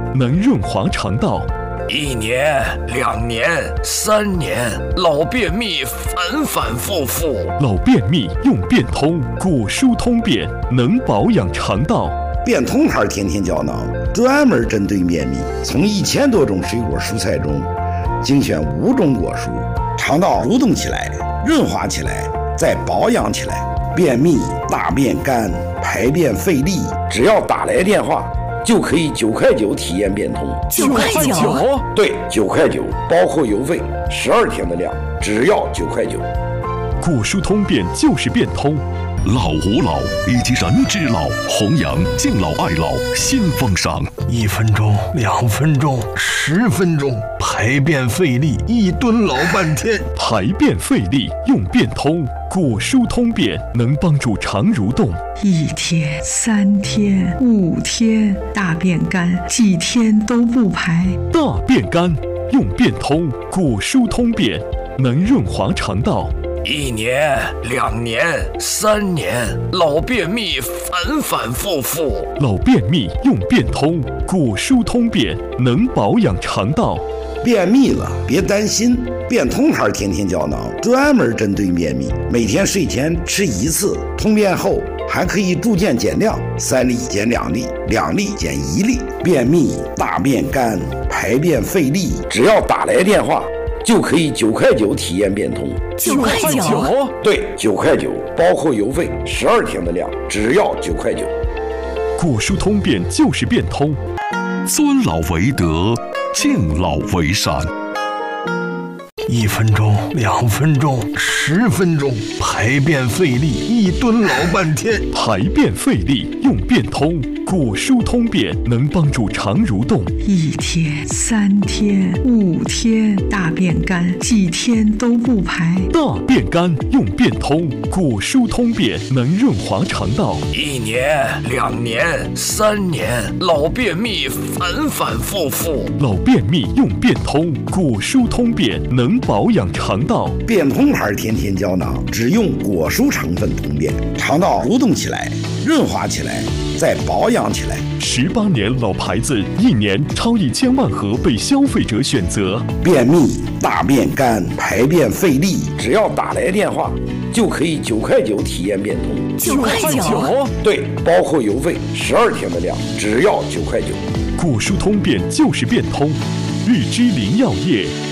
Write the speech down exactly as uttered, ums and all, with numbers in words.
能润滑肠道。 一年、两年、三年，老便秘反反复复。 老便秘用变通，果蔬通便能保养肠道。 变通牌天天胶囊专门针对便秘，从一千多种水果蔬菜中精选五种果蔬，肠道蠕动起来，润滑起来，再保养起来。便秘、大便干、排便费力，只要打来电话就可以九块九体验变通。 九块九？ 对，九块九，包括邮费，十二天的量，只要九块九。 果蔬通便就是变通。 老吾老以及人之老，弘扬敬老爱老新风尚。 一分钟、两分钟、十分钟，排便费力，一蹲老半天。 排便费力用变通，果蔬通便能帮助肠蠕动。 一天、三天、五天，大便干，几天都不排。 大便干用变通，果蔬通便能润滑肠道。 一年、两年、三年，老便秘反反复复。 老便秘用变通，果蔬通便能保养肠道。 便秘了别担心，变通牌天天胶囊专门针对便秘，每天睡前吃一次，通便后还可以逐渐减量，三粒减两粒，两粒减一粒。便秘、大便干、排便费力，只要打来电话就可以九块九体验变通。 九块九？ 对，九块九，包括邮费，十二天的量，只要九块九。 果蔬通便就是变通。 尊老为德，敬老为善。 一分钟、两分钟、十分钟，排便费力，一蹲老半天。 排便费力用变通，果蔬通便能帮助肠蠕动。 一天、三天、五天，大便干，几天都不排。 大便干用变通，果蔬通便能润滑肠道。 一年、两年、三年，老便秘反反复复。 老便秘用变通，果蔬通便能保养肠道。 变通牌天天胶囊只用果蔬成分通便，肠道蠕动起来，润滑起来，再保养起来。 十八年老牌子，一年超一千万盒被消费者选择。 便秘、大便干、排便费力，只要打来电话就可以九块九体验变通。 九块九？ 对，包括邮费，十二天的量，只要九块九。 果蔬通便就是变通。日之林药业